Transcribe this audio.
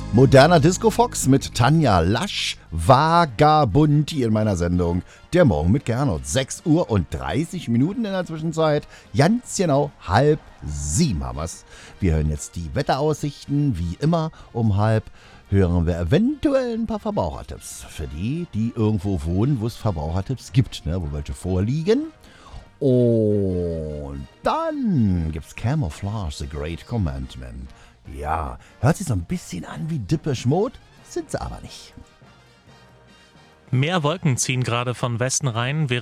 Moderner Disco-Fox mit Tanja Lasch, Vagabundi in meiner Sendung. Der Morgen mit Gernot. 6:30 in der Zwischenzeit. Ganz genau 6:30 haben wir's. Wir hören jetzt die Wetteraussichten. Wie immer um 6:30 hören wir eventuell ein paar Verbrauchertipps. Für die irgendwo wohnen, wo es Verbrauchertipps gibt, ne, wo welche vorliegen. Und dann gibt's Camouflage, The Great Commandment. Ja, hört sich so ein bisschen an wie Depeche Mode, sind sie aber nicht. Mehr Wolken ziehen gerade von Westen rein,